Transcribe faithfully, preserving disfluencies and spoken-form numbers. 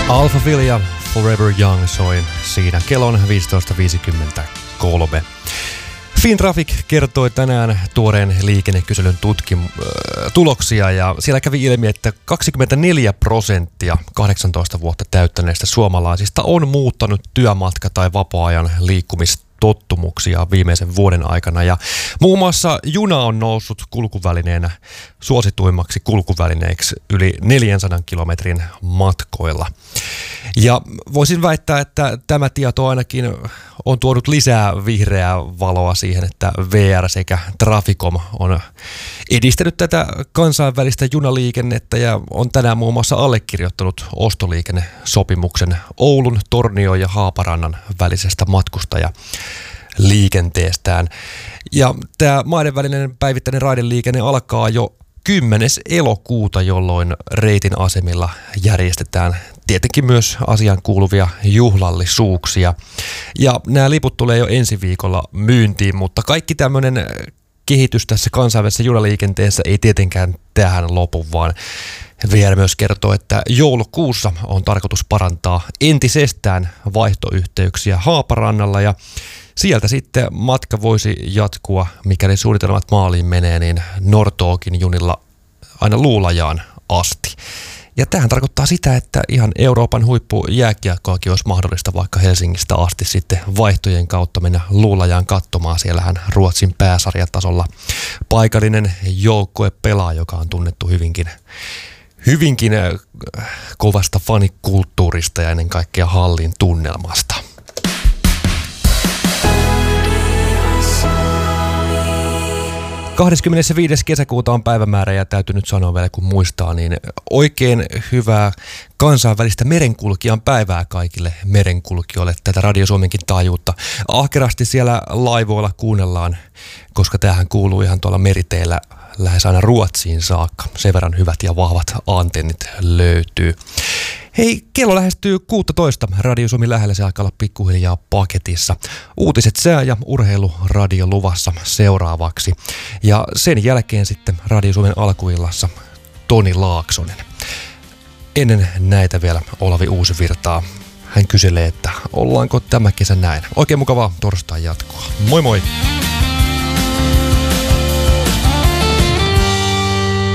Alphaville ja Forever Young soi siinä. Kello on viisitoista viisikymmentäkolme. Fintraffic kertoi tänään tuoreen liikennekyselyn tutkim- äh, tuloksia ja siellä kävi ilmi, että kaksikymmentäneljä prosenttia kahdeksantoista vuotta täyttäneistä suomalaisista on muuttanut työmatka- tai vapaa-ajan liikkumistottumuksia viimeisen vuoden aikana ja muun muassa juna on noussut kulkuvälineenä suosituimmaksi kulkuvälineeksi yli neljänsadan kilometrin matkoilla. Ja voisin väittää, että tämä tieto ainakin on tuonut lisää vihreää valoa siihen, että V R sekä Traficom on edistänyt tätä kansainvälistä junaliikennettä ja on tänään muun muassa allekirjoittanut ostoliikennesopimuksen Oulun, Tornion ja Haaparannan välisestä matkustajaliikenteestään. Ja tämä maiden välinen päivittäinen raideliikenne alkaa jo kymmenes elokuuta, jolloin reitin asemilla järjestetään tietenkin myös asiaan kuuluvia juhlallisuuksia. Ja nämä liput tulee jo ensi viikolla myyntiin, mutta kaikki tämmöinen kehitys tässä kansainvälisessä junaliikenteessä ei tietenkään tähän lopu, vaan V R myös kertoo, että joulukuussa on tarkoitus parantaa entisestään vaihtoyhteyksiä Haaparannalla ja sieltä sitten matka voisi jatkua, mikäli suunnitelmat maaliin menee, niin Nortookin junilla aina Luulajaan asti. Ja tämähän tarkoittaa sitä, että ihan Euroopan huippujääkiekkoakin olisi mahdollista vaikka Helsingistä asti sitten vaihtojen kautta mennä Luulajaan katsomaan. Siellähän Ruotsin pääsarjatasolla paikallinen joukkue pelaa, joka on tunnettu hyvinkin, hyvinkin kovasta fanikulttuurista ja ennen kaikkea hallin tunnelmasta. kahdeskymmenesviides kesäkuuta on päivämäärä ja täytyy nyt sanoa vielä kun muistaa, niin oikein hyvää kansainvälistä merenkulkijan päivää kaikille merenkulkijoille. Tätä Radio Suomenkin taajuutta ahkerasti siellä laivoilla kuunnellaan, koska tämähän kuuluu ihan tuolla meriteillä lähes aina Ruotsiin saakka. Sen verran hyvät ja vahvat antennit löytyy. Hei, kello lähestyy kuusitoista. Radio Suomi lähellä, se alkaa olla pikkuhiljaa paketissa. Uutiset sää- ja urheiluradio luvassa seuraavaksi. Ja sen jälkeen sitten Radio Suomen alkuillassa Toni Laaksonen. Ennen näitä vielä Olavi Uusivirtaa. Hän kyselee, että ollaanko tämä kesä näin. Oikein mukavaa torstai jatkoa. Moi moi!